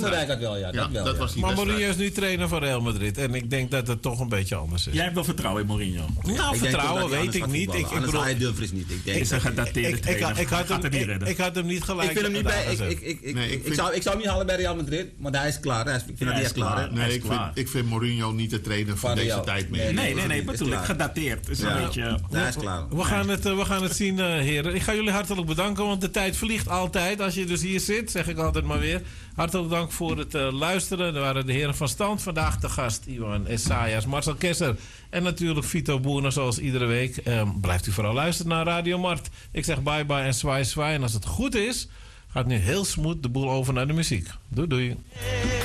Van der Rijk had wel, ja. Dat was die maar wedstrijd. Mourinho is nu trainer van Real Madrid. En ik denk dat het toch een beetje anders is. Jij hebt wel vertrouwen in Mourinho? Nou, vertrouwen weet ik niet. Ik bedoel, hij Dumfries niet. Ik denk, is een gedateerde trainer. Ik had hem niet gelijk. Ik vind hem niet bij. Ik zou hem niet halen bij Real Madrid, maar hij is klaar. Ik vind dat hij is klaar. Nee, ik vind Mourinho niet de trainer van deze tijd meer. Nee, bedoel ik. Gedateerd. Is een beetje... Hij is klaar. We gaan het zien, heren. Ik ga jullie hartelijk bedanken, want de tijd vliegt altijd. Als je dus hier zit, zeg ik altijd maar weer. Hartelijk dank voor het luisteren. Er waren de heren van Stand. Vandaag de gast Iwan Essayas, Marcel Kesser en natuurlijk Vito Boerner zoals iedere week. Blijft u vooral luisteren naar Radio Mart. Ik zeg bye bye en zwaai zwaai. En als het goed is, gaat nu heel smooth de boel over naar de muziek. Doei doei.